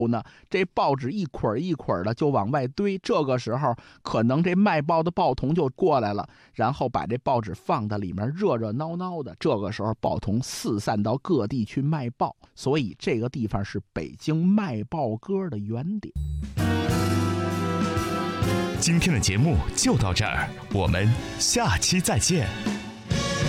呢，这报纸一捆一捆的就往外堆，这个时候可能这卖报的报童就过来了，然后把这报纸放到里面，热热闹闹的。这个时候报童四散到各地去卖报，所以这个地方是北京卖报歌的原点。 今天的节目就到这儿，我们下期再见。